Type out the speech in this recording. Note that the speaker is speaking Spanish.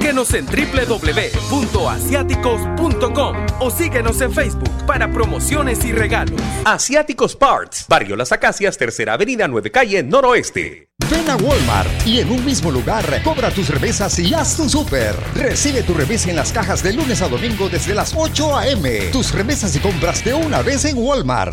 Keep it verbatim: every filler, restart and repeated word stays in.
Búsquenos en doble u doble u doble u punto asiáticos punto com o síguenos en Facebook para promociones y regalos. Asiáticos Parts, Barrio Las Acacias, Tercera Avenida, nueve Calle, Noroeste. Ven a Walmart y en un mismo lugar cobra tus remesas y haz tu súper. Recibe tu remesa en las cajas de lunes a domingo desde las ocho a eme. Tus remesas y compras de una vez en Walmart.